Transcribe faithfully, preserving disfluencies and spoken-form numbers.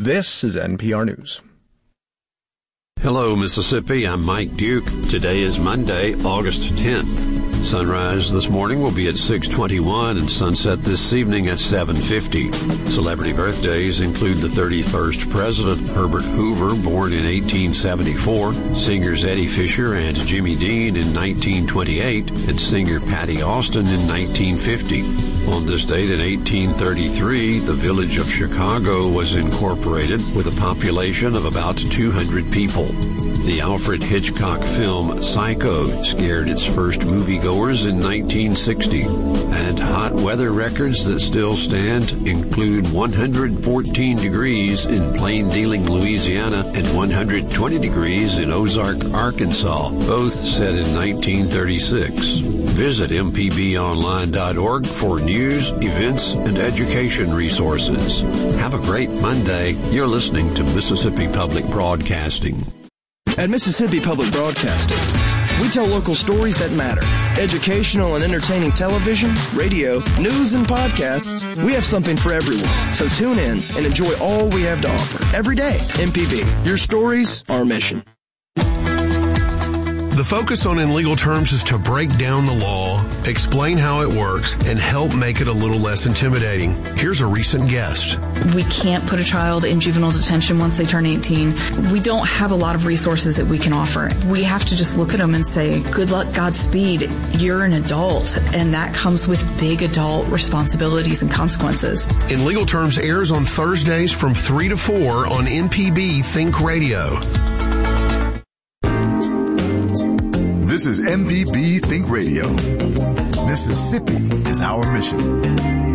This is N P R News. Hello, Mississippi. I'm Mike Duke. Today is Monday, August tenth. Sunrise this morning will be at six twenty-one and sunset this evening at seven fifty. Celebrity birthdays include the thirty-first President Herbert Hoover, born in eighteen seventy-four, singers Eddie Fisher and Jimmy Dean in nineteen twenty-eight, and singer Patty Austin in nineteen fifty. On this date in eighteen thirty-three, the village of Chicago was incorporated with a population of about two hundred people. The Alfred Hitchcock film Psycho scared its first moviegoers in nineteen sixty. And hot weather records that still stand include one hundred fourteen degrees in Plain Dealing, Louisiana, and one hundred twenty degrees in Ozark, Arkansas, both set in nineteen thirty-six. Visit m p b online dot org for news, events, and education resources. Have a great Monday. You're listening to Mississippi Public Broadcasting. At Mississippi Public Broadcasting, we tell local stories that matter. Educational and entertaining television, radio, news, and podcasts. We have something for everyone. So tune in and enjoy all we have to offer. Every day, M P B. Your stories, our mission. The focus on In Legal Terms is to break down the law, explain how it works, and help make it a little less intimidating. Here's a recent guest. We can't put a child in juvenile detention once they turn eighteen. We don't have a lot of resources that we can offer. We have to just look at them and say, good luck, Godspeed. You're an adult, and that comes with big adult responsibilities and consequences. In Legal Terms airs on Thursdays from three to four on M P B Think Radio. This is M P B Think Radio. Mississippi is our mission.